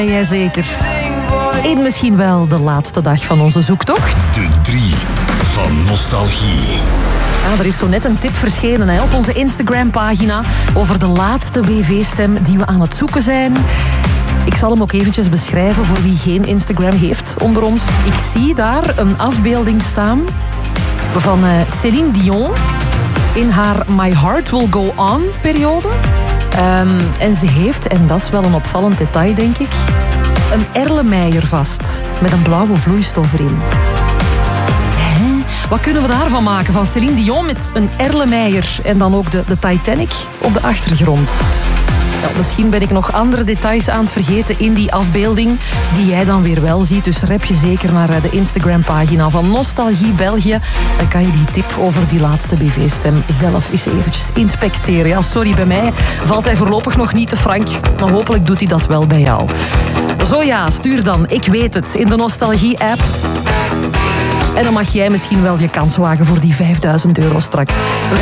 Jazeker. En misschien wel de laatste dag van onze zoektocht. De 3 van nostalgie. Er is zo net een tip verschenen op onze Instagram-pagina over de laatste BV-stem die we aan het zoeken zijn. Ik zal hem ook eventjes beschrijven voor wie geen Instagram heeft onder ons. Ik zie daar een afbeelding staan van Céline Dion in haar My Heart Will Go On periode. En ze heeft, en dat is wel een opvallend detail denk ik, een Erlenmeyer vast met een blauwe vloeistof erin. Wat kunnen we daarvan maken? Van Céline Dion met een Erlenmeyer en dan ook de Titanic op de achtergrond. Ja, misschien ben ik nog andere details aan het vergeten in die afbeelding die jij dan weer wel ziet. Dus rap je zeker naar de Instagram-pagina van Nostalgie België. Dan kan je die tip over die laatste BV-stem zelf eens eventjes inspecteren. Ja, sorry, bij mij valt hij voorlopig nog niet te frank, maar hopelijk doet hij dat wel bij jou. Zo ja, stuur dan, ik weet het, in de Nostalgie-app. En dan mag jij misschien wel je kans wagen voor die €5000 straks.